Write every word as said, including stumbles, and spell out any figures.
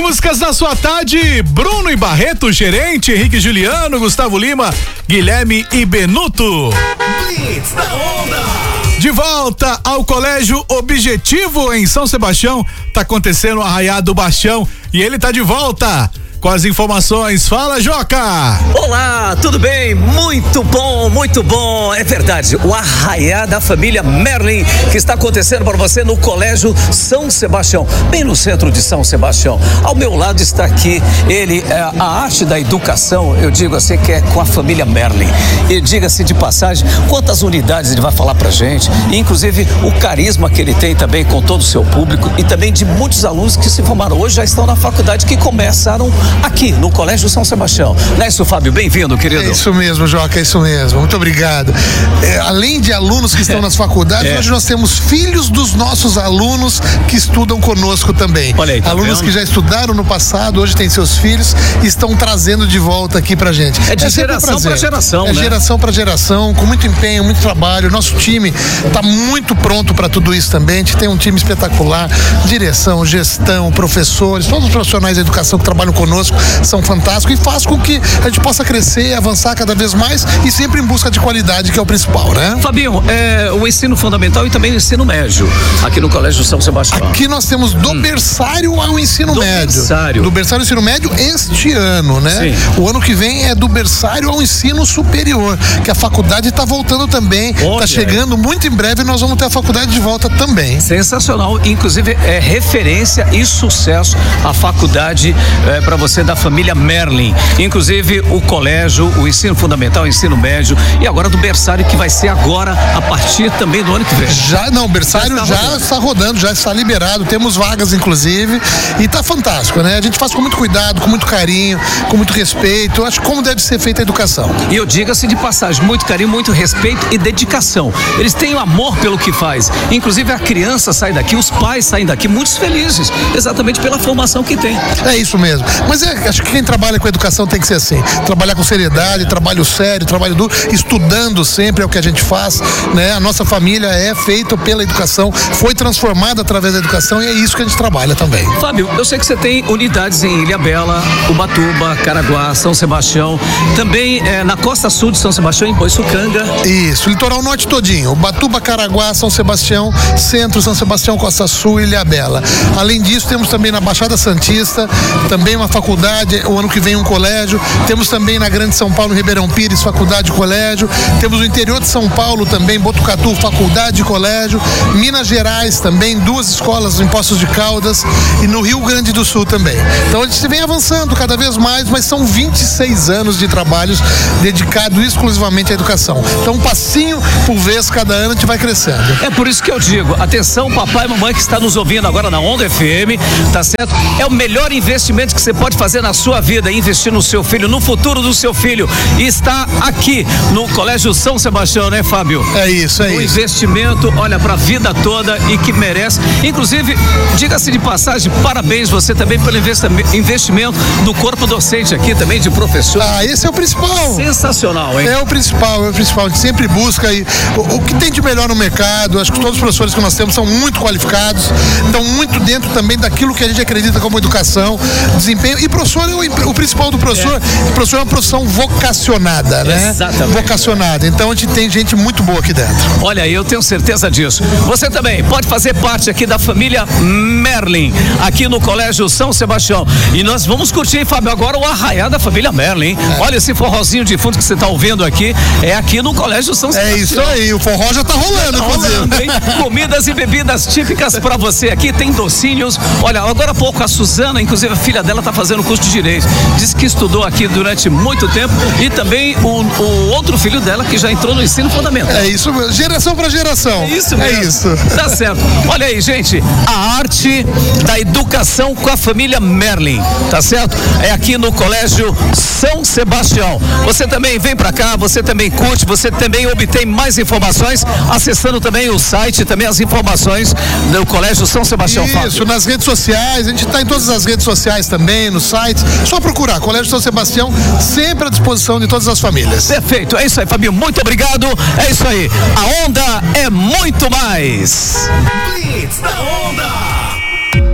músicas na sua tarde, Bruno e Barreto, gerente, Henrique e Juliano, Gustavo Lima, Guilherme e Benuto. Blitz da Onda. De volta ao Colégio Objetivo em São Sebastião, tá acontecendo o Arraiá do Bastião e ele tá de volta com as informações. Fala, Joca! Olá, tudo bem? Muito bom, muito bom. É verdade, o Arraiá da família Merlin, que está acontecendo para você no Colégio São Sebastião, bem no centro de São Sebastião. Ao meu lado está aqui ele, é, a arte da educação, eu digo assim, que é com a família Merlin. E diga-se de passagem, quantas unidades ele vai falar pra gente, e, inclusive o carisma que ele tem também com todo o seu público e também de muitos alunos que se formaram hoje, já estão na faculdade, que começaram aqui no Colégio São Sebastião. Não é isso, Fábio? Bem-vindo, querido. É isso mesmo, Joca, é isso mesmo. Muito obrigado. É, além de alunos que estão é. nas faculdades, é. hoje nós temos filhos dos nossos alunos que estudam conosco também. Olha aí, tá alunos vendo? que já estudaram no passado, hoje têm seus filhos e estão trazendo de volta aqui pra gente. É de é geração pra geração, É né? geração pra geração, com muito empenho, muito trabalho. Nosso time tá muito pronto para tudo isso também. A gente tem um time espetacular, direção, gestão, professores, todos os profissionais da educação que trabalham conosco são fantásticos e faz com que a gente possa crescer, avançar cada vez mais e sempre em busca de qualidade, que é o principal, né? Fabinho, é, o ensino fundamental e também o ensino médio aqui no Colégio São Sebastião. Aqui nós temos do hum. berçário ao ensino do médio. Berçário. Do berçário ao ensino médio este ano, né? Sim. O ano que vem é do berçário ao ensino superior, que a faculdade está voltando também. Está chegando muito em breve, nós vamos ter a faculdade de volta também. Sensacional, inclusive é referência e sucesso a faculdade é, para você da família Merlin, inclusive o colégio, o ensino fundamental, o ensino médio e agora do berçário, que vai ser agora a partir também do ano que vem. Já, não, o berçário já, está, já rodando. está rodando, já está liberado, temos vagas inclusive e tá fantástico, né? A gente faz com muito cuidado, com muito carinho, com muito respeito, eu acho como deve ser feita a educação. E eu digo-se de passagem, muito carinho, muito respeito e dedicação. Eles têm o amor pelo que faz, inclusive a criança sai daqui, os pais saem daqui muito felizes, exatamente pela formação que tem. É isso mesmo, mas é, acho que quem trabalha com educação tem que ser assim, trabalhar com seriedade, trabalho sério, trabalho duro, estudando sempre é o que a gente faz, né? A nossa família é feita pela educação, foi transformada através da educação e é isso que a gente trabalha também. Fábio, eu sei que você tem unidades em Ilhabela, Ubatuba, Caraguá, São Sebastião, também é, na costa sul de São Sebastião, em Boiçucanga. Isso, litoral norte todinho, Ubatuba, Caraguá, São Sebastião, centro, São Sebastião, costa sul e Ilhabela. Além disso, temos também na Baixada Santista, também uma faculdade, o ano que vem um colégio, temos também na Grande São Paulo, Ribeirão Pires, faculdade e colégio, temos no interior de São Paulo também, Botucatu, faculdade e colégio, Minas Gerais também, duas escolas em Poços de Caldas e no Rio Grande do Sul também. Então a gente vem avançando cada vez mais, mas são vinte e seis anos de trabalhos dedicados exclusivamente à educação. Então um passinho por vez, cada ano a gente vai crescendo. É por isso que eu digo, atenção papai e mamãe que está nos ouvindo agora na Onda F M, tá certo? É o melhor investimento que você pode fazer na sua vida, investir no seu filho, no futuro do seu filho, e está aqui no Colégio São Sebastião, né, Fábio? É isso, é um isso. investimento, olha, para a vida toda e que merece. Inclusive, diga-se de passagem, parabéns você também pelo investimento do corpo docente aqui também, de professor. Ah, esse é o principal. Sensacional, hein? É o principal, é o principal. A gente sempre busca e, o, o que tem de melhor no mercado. Acho que todos os professores que nós temos são muito qualificados, estão muito dentro também daquilo que a gente acredita como educação, desempenho. E professor é o, o principal do professor. É. O professor é uma profissão vocacionada, né? Exatamente. Vocacionada. Então a gente tem gente muito boa aqui dentro. Olha, eu tenho certeza disso. Você também pode fazer parte aqui da família Merlin, aqui no Colégio São Sebastião. E nós vamos curtir, Fábio, agora o Arraiá da família Merlin. É. Olha esse forrozinho de fundo que você está ouvindo aqui, é aqui no Colégio São Sebastião. É isso aí, o forró já tá rolando, tá rolando, hein? Comidas e bebidas típicas para você aqui, tem docinhos. Olha, agora há pouco a Suzana, inclusive a filha dela, tá fazendo curso de Direito. Diz que estudou aqui durante muito tempo e também o, o outro filho dela que já entrou no ensino fundamental. É isso mesmo, geração para geração. É isso mesmo. É isso. Tá certo. Olha aí, gente, a arte da educação com a família Merlin, tá certo? É aqui no Colégio São Sebastião. Você também vem pra cá, você também curte, você também obtém mais informações acessando também o site, também as informações do Colégio São Sebastião. Isso, Fábio. nas redes sociais, a gente tá em todas as redes sociais também, no site, só procurar, Colégio São Sebastião, sempre à disposição de todas as famílias. Perfeito, é isso aí, Fabinho, muito obrigado, é isso aí, a onda é muito mais. Blitz da Onda.